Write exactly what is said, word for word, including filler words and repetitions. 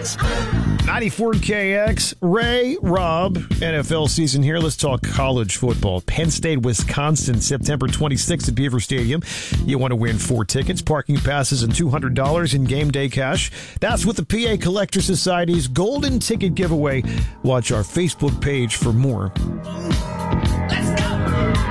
ninety-four K X, Ray, Rob, N F L season here. Let's talk college football. Penn State, Wisconsin, September twenty-sixth at Beaver Stadium. You want to win four tickets, parking passes, and two hundred dollars in game day cash. That's with the P A Collector Society's Golden Ticket Giveaway. Watch our Facebook page for more.